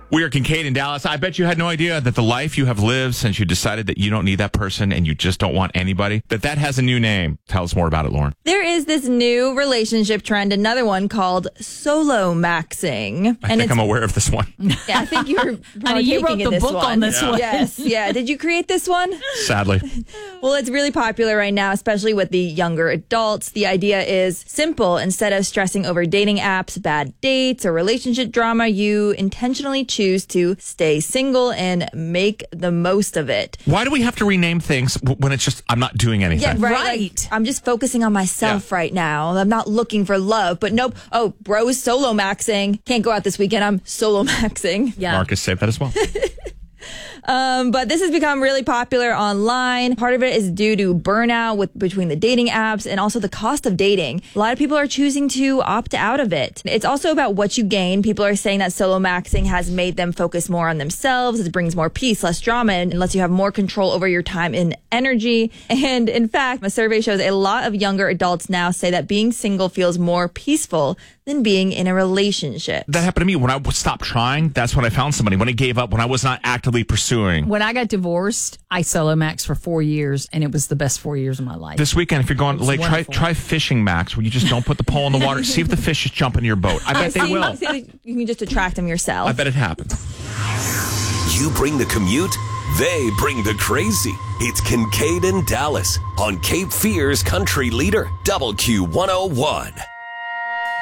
We are Kincaid in Dallas. I bet you had no idea that the life you have lived since you decided that you don't need that person and you just don't want anybody, that has a new name. Tell us more about it, Lauren. There is this new relationship trend, another one called solo maxing. I think I'm aware of this one. Yeah, I think you were you wrote the book on this one. Yes, yeah. Did you create this one? Sadly. Well, it's really popular right now, especially with the younger adults. The idea is simple. Instead of stressing over dating apps, bad dates, or relationship drama, you intentionally choose to stay single and make the most of it. Why do we have to rename things when it's just, I'm not doing anything? Yeah, right. Like, I'm just focusing on myself right now. I'm not looking for love, but nope. Oh, bro is solo maxing. Can't go out this weekend. I'm solo maxing. Yeah. Marcus saved that as well. But this has become really popular online. Part of it is due to burnout between the dating apps and also the cost of dating. A lot of people are choosing to opt out of it. It's also about what you gain. People are saying that solo maxing has made them focus more on themselves. It brings more peace, less drama, and lets you have more control over your time and energy. And in fact, a survey shows a lot of younger adults now say that being single feels more peaceful than being in a relationship. That happened to me when I stopped trying. That's when I found somebody. When I gave up, when I was not actively pursuing. When I got divorced, I solo maxed for 4 years, and it was the best 4 years of my life. This weekend, if you're going lake, wonderful. try fishing max, where you just don't put the pole in the water. See if the fish just jump into your boat. I bet they will. You can just attract them yourself. I bet it happens. You bring the commute, they bring the crazy. It's Kincaid in Dallas on Cape Fear's Country Leader, WQ101.